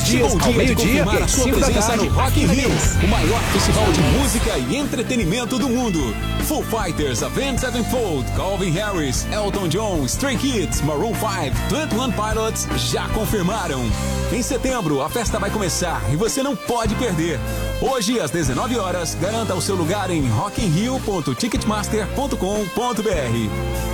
dias ao meio-dia e às 5 da tarde no Rock in Rio, o maior festival de música e entretenimento do mundo. Foo Fighters, Avenged Sevenfold, Calvin Harris, Elton John, Stray Kids, Maroon 5, 21 Pilots já confirmaram. Em setembro, a festa vai começar e você não pode perder. Hoje, às 19 horas, garanta o seu lugar em rockinrio.ticketmaster.com.br.